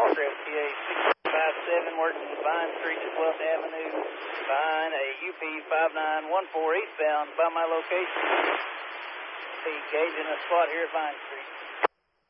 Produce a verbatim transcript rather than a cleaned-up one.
Walker, F T A six five seven, working Vine Street to twelfth Avenue, Vine, a U P five nine one four eastbound by my location. Be gauging a spot here at Vine Street.